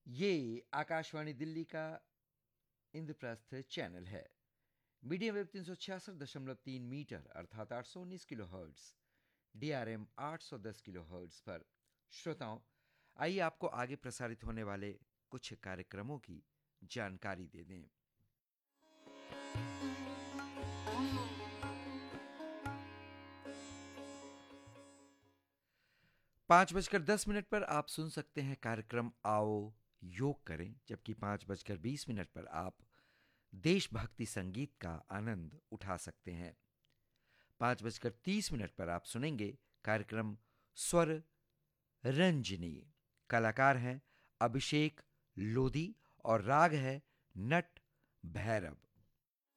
ये आकाशवाणी दिल्ली का इंद्रप्रस्थ चैनल है। मीडियम वेव 366.3 मीटर अर्थात 819 kilo hertz, DRM 810 kilo hertz पर। श्रोताओं, आइए आपको आगे प्रसारित होने वाले कुछ कार्यक्रमों की जानकारी दे दें। 5:10 पर आप सुन सकते हैं कार्यक्रम आओ योग करें, जबकि 5:20 पर आप देशभक्ति संगीत का आनंद उठा सकते हैं। 5:30 पर आप सुनेंगे कार्यक्रम स्वर रंजनी। कलाकार हैं अभिषेक लोधी और राग है नट भैरव।